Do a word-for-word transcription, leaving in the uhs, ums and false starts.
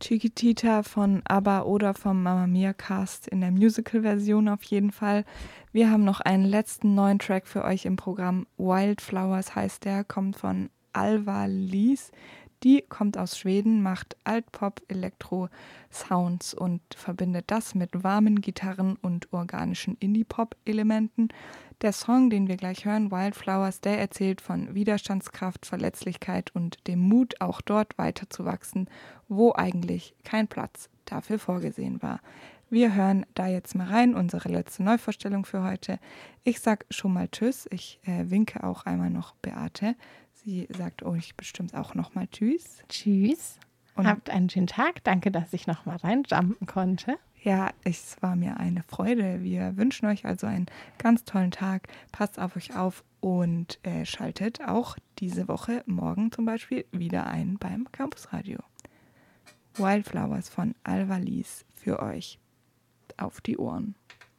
Chiquitita von ABBA oder vom Mamma Mia Cast in der Musical-Version auf jeden Fall. Wir haben noch einen letzten neuen Track für euch im Programm. Wildflowers heißt der, kommt von Alva Lies. Die kommt aus Schweden, macht Altpop, Elektro-Sounds und verbindet das mit warmen Gitarren und organischen Indie-Pop-Elementen. Der Song, den wir gleich hören, Wildflowers, der erzählt von Widerstandskraft, Verletzlichkeit und dem Mut, auch dort weiterzuwachsen, wo eigentlich kein Platz dafür vorgesehen war. Wir hören da jetzt mal rein, unsere letzte Neuvorstellung für heute. Ich sag schon mal Tschüss, ich äh, winke auch einmal noch Beate. Sie sagt euch bestimmt auch nochmal Tschüss. Tschüss. Und habt einen schönen Tag. Danke, dass ich nochmal reinjumpen konnte. Ja, es war mir eine Freude. Wir wünschen euch also einen ganz tollen Tag. Passt auf euch auf und äh, schaltet auch diese Woche, morgen zum Beispiel, wieder ein beim Campusradio. Wildflowers von Alva Lies für euch auf die Ohren.